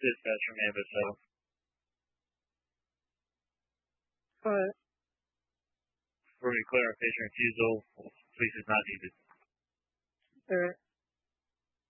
Dispatch from AMSO. For clarification, refusal, police is not needed.